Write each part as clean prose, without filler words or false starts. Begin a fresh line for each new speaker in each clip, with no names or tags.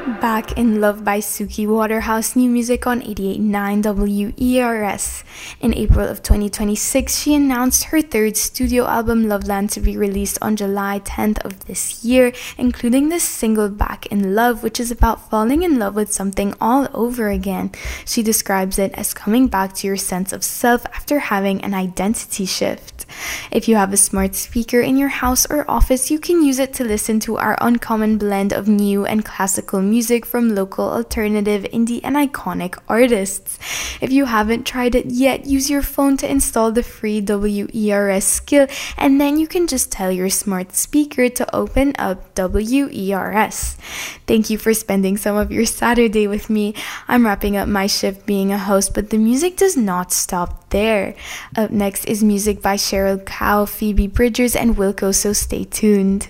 Back in Love by Suki Waterhouse, new music on 88.9 WERS. In April of 2026, she announced her third studio album, Loveland, to be released on July 10th of this year, including the single Back in Love, which is about falling in love with something all over again. She describes it as coming back to your sense of self after having an identity shift. If you have a smart speaker in your house or office, you can use it to listen to our uncommon blend of new and classical music from local, alternative, indie, and iconic artists. If you haven't tried it yet, use your phone to install the free WERS skill, and then you can just tell your smart speaker to open up WERS. Thank you for spending some of your Saturday with me. I'm wrapping up my shift being a host, but the music does not stop there. Up next is music by Cheryl Cow, Phoebe Bridgers, and Wilco, so stay tuned.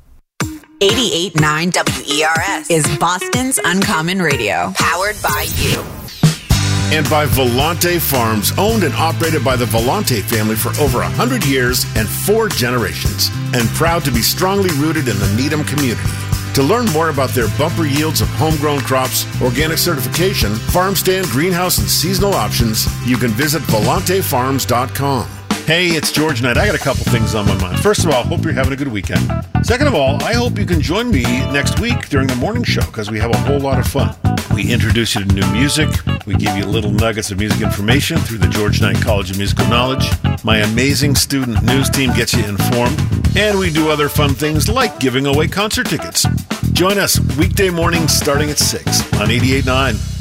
88.9 WERS is Boston's Uncommon Radio, powered by you.
And by Volante Farms, owned and operated by the Volante family for over 100 years and 4 generations, and proud to be strongly rooted in the Needham community. To learn more about their bumper yields of homegrown crops, organic certification, farm stand, greenhouse, and seasonal options, you can visit volantefarms.com. Hey, it's George Knight. I got a couple things on my mind. First of all, hope you're having a good weekend. Second of all, I hope you can join me next week during the morning show because we have a whole lot of fun. We introduce you to new music. We give you little nuggets of music information through the George Knight College of Musical Knowledge. My amazing student news team gets you informed. And we do other fun things like giving away concert tickets. Join us weekday mornings starting at 6 on 88.9.